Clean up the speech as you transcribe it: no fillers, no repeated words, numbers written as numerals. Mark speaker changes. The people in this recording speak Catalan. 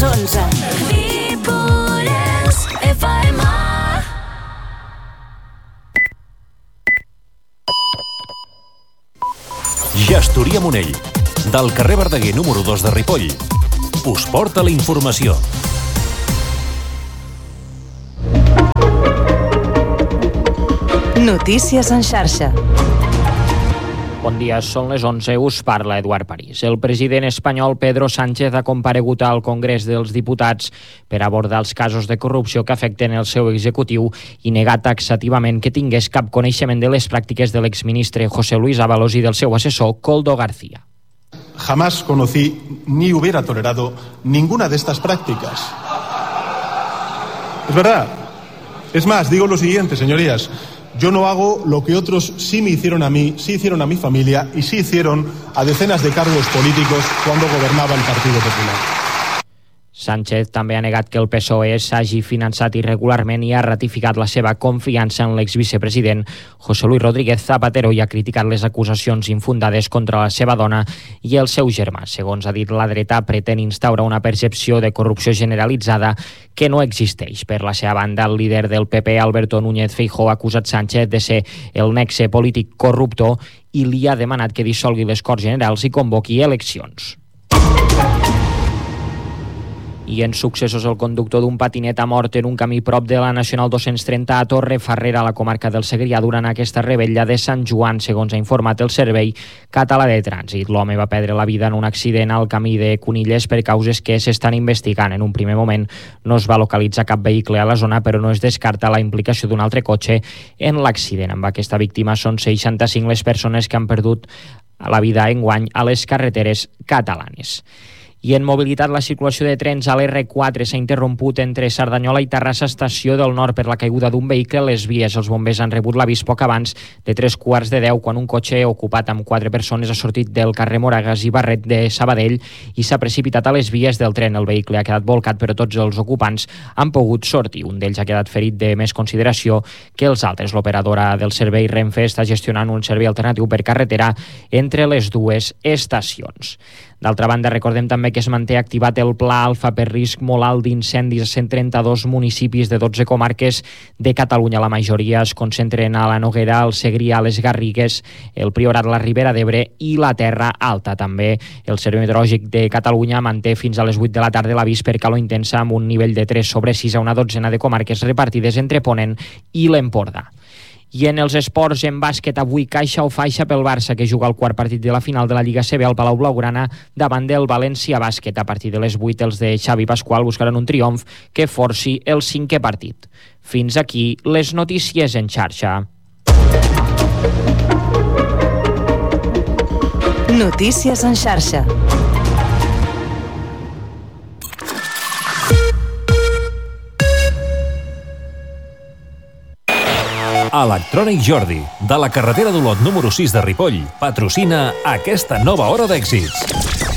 Speaker 1: 11. Ripollès FM.
Speaker 2: Gestoria Monell, del carrer Verdaguer número 2 de Ripoll, us porta la informació.
Speaker 3: Notícies en xarxa.
Speaker 4: Bon dia, són les 11, us parla Eduard París. El president espanyol Pedro Sánchez ha comparegut al Congrés dels Diputats per abordar els casos de corrupció que afecten el seu executiu i negar taxativament que tingués cap coneixement de les pràctiques de l'exministre José Luis Ábalos i del seu assessor Koldo García.
Speaker 5: Jamás conocí ni hubiera tolerado ninguna de estas prácticas. Es verdad. Es más, digo lo siguiente, señorías. Yo no hago lo que otros sí me hicieron a mí, sí hicieron a mi familia y sí hicieron a decenas de cargos políticos cuando gobernaba el Partido Popular.
Speaker 4: Sánchez també ha negat que el PSOE s'hagi finançat irregularment i ha ratificat la seva confiança en l'exvicepresident José Luis Rodríguez Zapatero i ha criticat les acusacions infundades contra la seva dona i el seu germà. Segons ha dit, la dreta pretén instaurar una percepció de corrupció generalitzada que no existeix. Per la seva banda, el líder del PP, Alberto Núñez Feijóo, ha acusat Sánchez de ser el nexe polític corruptor i li ha demanat que dissolgui les Corts Generals i convoqui eleccions. I en successos, el conductor d'un patinet ha mort en un camí prop de la Nacional 230 a Torrefarrera, a la comarca del Segrià, durant aquesta revetlla de Sant Joan, segons ha informat el Servei Català de Trànsit. L'home va perdre la vida en un accident al camí de Conilles per causes que s'estan investigant. En un primer moment no es va localitzar cap vehicle a la zona, però no es descarta la implicació d'un altre cotxe en l'accident. Amb aquesta víctima són 65 les persones que han perdut la vida enguany a les carreteres catalanes. I en mobilitat, la circulació de trens a l'R4 s'ha interromput entre Cerdanyola i Terrassa Estació del Nord per la caiguda d'un vehicle a les vies. Els bombers han rebut l'avís poc abans de 3:15 quan un cotxe ocupat amb 4 persones ha sortit del carrer Moragas i Barret de Sabadell i s'ha precipitat a les vies del tren. El vehicle ha quedat bolcat, però tots els ocupants han pogut sortir. Un d'ells ha quedat ferit de més consideració que els altres. L'operadora del servei Renfe està gestionant un servei alternatiu per carretera entre les dues estacions. D'altra banda, recordem també que es manté activat el Pla Alfa per risc molt alt d'incendis a 132 municipis de 12 comarques de Catalunya. La majoria es concentren a la Noguera, al Segrià, les Garrigues, el Priorat, la Ribera d'Ebre i la Terra Alta. També el Servei Meteorològic de Catalunya manté fins a les 8 de la tarda l'avís per calor intensa amb un nivell de 3/6 a una dotzena de comarques repartides entre Ponent i l'Empordà. I en els esports, en bàsquet, avui caixa o faixa pel Barça, que juga el quart partit de la final de la Lliga CB al Palau Blaugrana davant del València Bàsquet. A partir de les 8, els de Xavi Pasqual buscaran un triomf que forci el 5è partit. Fins aquí les notícies en xarxa.
Speaker 3: Notícies en xarxa.
Speaker 2: Electrònic Jordi, de la carretera d'Olot número 6 de Ripoll, patrocina aquesta nova hora d'èxits.